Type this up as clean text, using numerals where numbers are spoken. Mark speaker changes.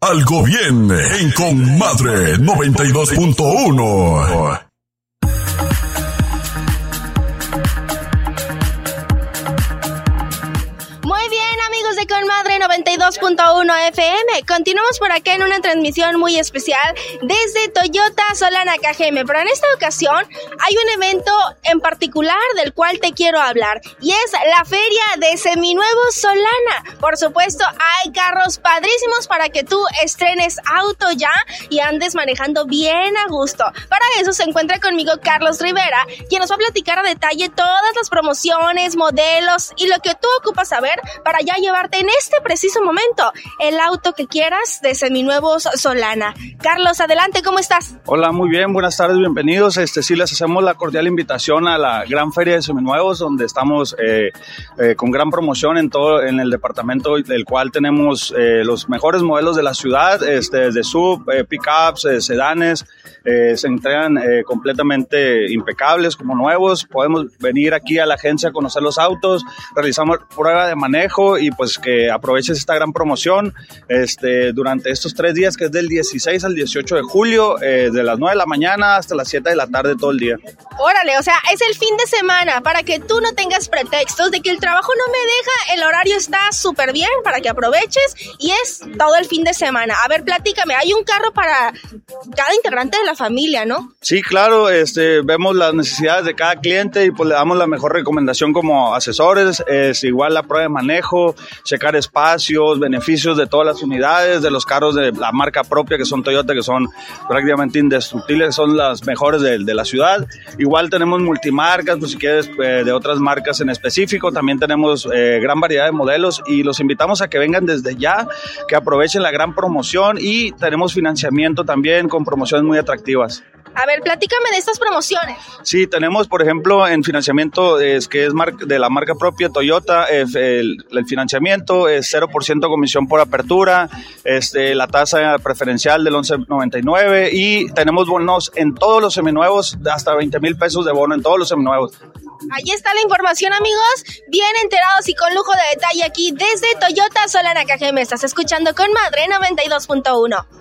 Speaker 1: algo bien en Comadre 92.1.
Speaker 2: De Comadre 92.1 FM. Continuamos por acá en una transmisión muy especial desde Toyota Solana KGM, pero en esta ocasión hay un evento en particular del cual te quiero hablar y es la feria de seminuevos Solana. Por supuesto, hay carros padrísimos para que tú estrenes auto ya y andes manejando bien a gusto. Para eso se encuentra conmigo Carlos Rivera, quien nos va a platicar a detalle todas las promociones, modelos y lo que tú ocupas saber para ya llevarte en este preciso momento el auto que quieras de seminuevos Solana. Carlos, adelante, ¿cómo estás?
Speaker 3: Hola, muy bien, buenas tardes, bienvenidos. Sí, les hacemos la cordial invitación a la gran feria de seminuevos, donde estamos con gran promoción en el departamento, del cual tenemos los mejores modelos de la ciudad, desde sub, pickups, sedanes. Se entregan completamente impecables, como nuevos. Podemos venir aquí a la agencia a conocer los autos, realizamos prueba de manejo y pues que aproveches esta gran promoción durante estos 3 días, que es del 16 al 18 de julio, de las 9 de la mañana hasta las 7 de la tarde todo el día.
Speaker 2: Órale, o sea, es el fin de semana para que tú no tengas pretextos de que el trabajo no me deja, el horario está súper bien para que aproveches y es todo el fin de semana. A ver, platícame, hay un carro para cada integrante de la familia, ¿no?
Speaker 3: Sí, claro, vemos las necesidades de cada cliente y pues le damos la mejor recomendación como asesores. Igual la prueba de manejo, checar espacios, beneficios de todas las unidades, de los carros de la marca propia que son Toyota, que son prácticamente indestructibles, son las mejores de la ciudad. Igual tenemos multimarcas, pues si quieres de otras marcas en específico, también tenemos gran variedad de modelos y los invitamos a que vengan desde ya, que aprovechen la gran promoción y tenemos financiamiento también con promociones muy atractivas.
Speaker 2: A ver, platícame de estas promociones.
Speaker 3: Sí, tenemos, por ejemplo, en financiamiento que es de la marca propia Toyota, el financiamiento es 0% comisión por apertura, la tasa preferencial del 11.99 y tenemos bonos en todos los seminuevos, hasta 20,000 pesos de bono en todos los seminuevos.
Speaker 2: Ahí está la información, amigos, bien enterados y con lujo de detalle aquí desde Toyota Solana KGM. Estás escuchando Comadre 92.1.